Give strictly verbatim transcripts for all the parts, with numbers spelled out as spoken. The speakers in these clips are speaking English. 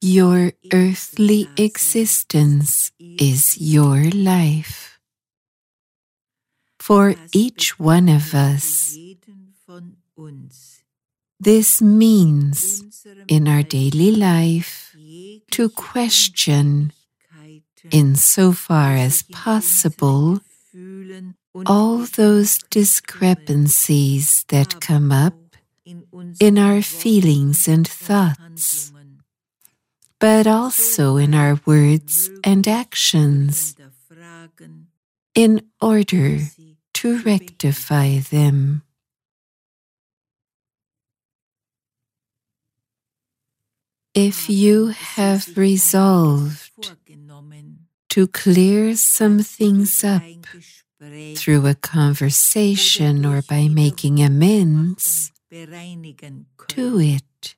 Your earthly existence is your life. For each one of us, this means, in our daily life, to question, insofar as possible, all those discrepancies that come up in our feelings and thoughts, but also in our words and actions, in order to rectify them. If you have resolved to clear some things up through a conversation or by making amends, do it.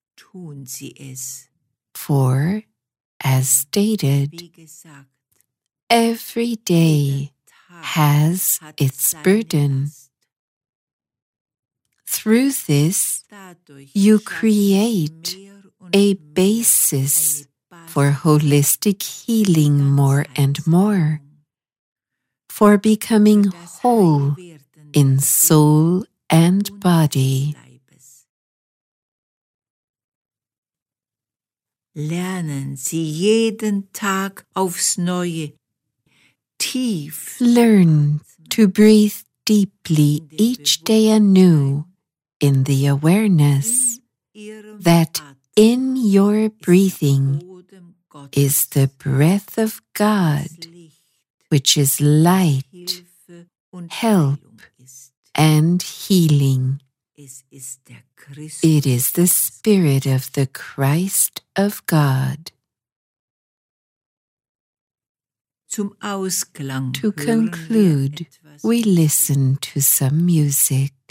For, as stated, every day has its burden. Through this, you create a basis for holistic healing more and more, for becoming whole in soul and body. Lernen Sie jeden Tag aufs Neue tief. Learn to breathe deeply each day anew in the awareness that in your breathing is the breath of God, which is light, help, and healing. It is the Spirit of the Christ of God. To conclude, we listen to some music.